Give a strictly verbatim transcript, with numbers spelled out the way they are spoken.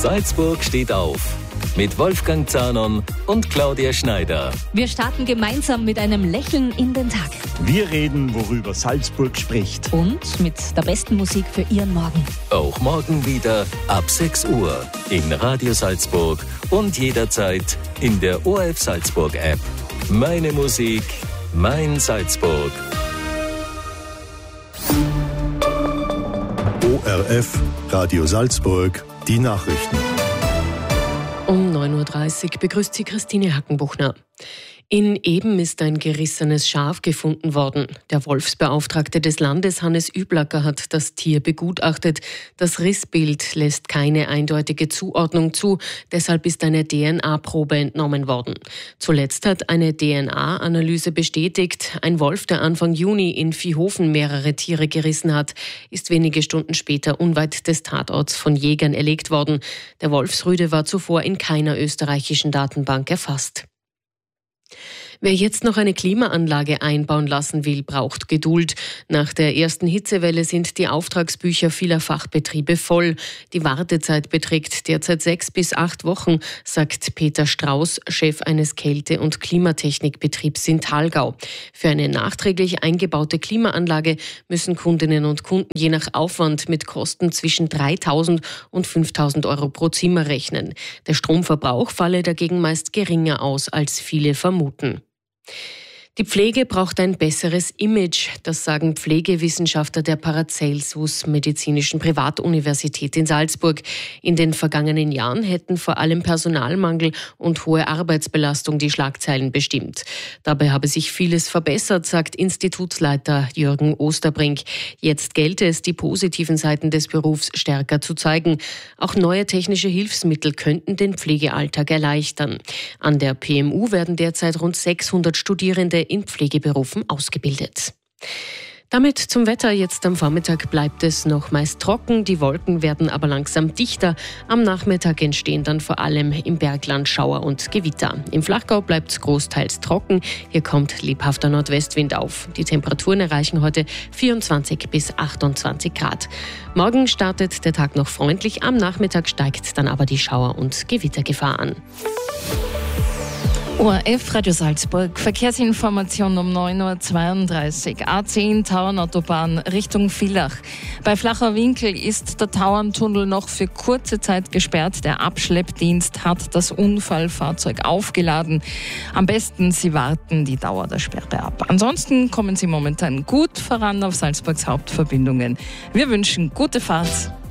Salzburg steht auf. Mit Wolfgang Zahnon und Claudia Schneider. Wir starten gemeinsam mit einem Lächeln in den Tag. Wir reden, worüber Salzburg spricht. Und mit der besten Musik für Ihren Morgen. Auch morgen wieder ab sechs Uhr in Radio Salzburg und jederzeit in der O R F Salzburg App. Meine Musik, mein Salzburg. O R F, Radio Salzburg, die Nachrichten. Um neun Uhr dreißig begrüßt sie Christine Hackenbuchner. In Eben ist ein gerissenes Schaf gefunden worden. Der Wolfsbeauftragte des Landes, Hannes Üblacker, hat das Tier begutachtet. Das Rissbild lässt keine eindeutige Zuordnung zu, deshalb ist eine D N A-Probe entnommen worden. Zuletzt hat eine D N A-Analyse bestätigt, ein Wolf, der Anfang Juni in Viehofen mehrere Tiere gerissen hat, ist wenige Stunden später unweit des Tatorts von Jägern erlegt worden. Der Wolfsrüde war zuvor in keiner österreichischen Datenbank erfasst. Wer jetzt noch eine Klimaanlage einbauen lassen will, braucht Geduld. Nach der ersten Hitzewelle sind die Auftragsbücher vieler Fachbetriebe voll. Die Wartezeit beträgt derzeit sechs bis acht Wochen, sagt Peter Strauß, Chef eines Kälte- und Klimatechnikbetriebs in Thalgau. Für eine nachträglich eingebaute Klimaanlage müssen Kundinnen und Kunden je nach Aufwand mit Kosten zwischen dreitausend und fünftausend Euro pro Zimmer rechnen. Der Stromverbrauch falle dagegen meist geringer aus, als viele vermuten. Die Pflege braucht ein besseres Image, das sagen Pflegewissenschaftler der Paracelsus Medizinischen Privatuniversität in Salzburg. In den vergangenen Jahren hätten vor allem Personalmangel und hohe Arbeitsbelastung die Schlagzeilen bestimmt. Dabei habe sich vieles verbessert, sagt Institutsleiter Jürgen Osterbrink. Jetzt gelte es, die positiven Seiten des Berufs stärker zu zeigen. Auch neue technische Hilfsmittel könnten den Pflegealltag erleichtern. An der P M U werden derzeit rund sechshundert Studierende in Pflegeberufen ausgebildet. Damit zum Wetter. Jetzt am Vormittag bleibt es noch meist trocken, die Wolken werden aber langsam dichter. Am Nachmittag entstehen dann vor allem im Bergland Schauer und Gewitter. Im Flachgau bleibt es großteils trocken, hier kommt lebhafter Nordwestwind auf. Die Temperaturen erreichen heute vierundzwanzig bis achtundzwanzig Grad. Morgen startet der Tag noch freundlich, am Nachmittag steigt dann aber die Schauer- und Gewittergefahr an. O R F Radio Salzburg, Verkehrsinformation um neun Uhr zweiunddreißig. A zehn Tauernautobahn Richtung Villach. Bei Flacher Winkel ist der Tauerntunnel noch für kurze Zeit gesperrt. Der Abschleppdienst hat das Unfallfahrzeug aufgeladen. Am besten, Sie warten die Dauer der Sperre ab. Ansonsten kommen Sie momentan gut voran auf Salzburgs Hauptverbindungen. Wir wünschen gute Fahrt.